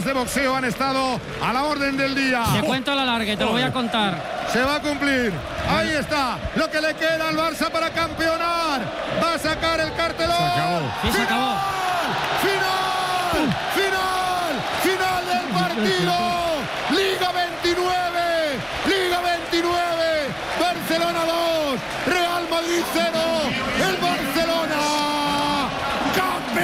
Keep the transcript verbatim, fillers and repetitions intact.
peleas de boxeo han estado a la orden del día. Te cuento la larga y te lo voy a contar. Se va a cumplir. Ahí está. Lo que le queda al Barça para campeonar. Va a sacar el cartelón. Se acabó. Sí, se acabó. ¡Final!